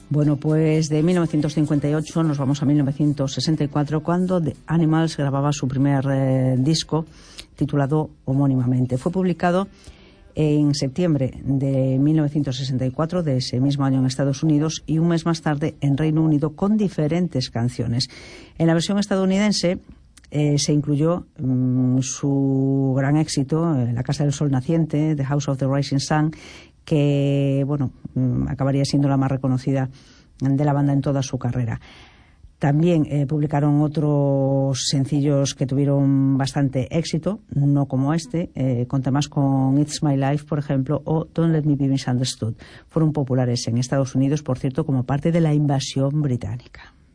Bueno, pues de 1958 nos vamos a 1964, cuando The Animals grababa su primer disco titulado homónimamente. Fue publicado en septiembre de 1964, de ese mismo año en Estados Unidos, y un mes más tarde en Reino Unido, con diferentes canciones. En la versión estadounidense se incluyó su gran éxito, La Casa del Sol Naciente, The House of the Rising Sun, que acabaría siendo la más reconocida de la banda en toda su carrera. También publicaron otros sencillos que tuvieron bastante éxito, no como con temas con It's My Life, por ejemplo, o Don't Let Me Be Misunderstood. Fueron populares en Estados Unidos, por cierto, como parte de la invasión británica.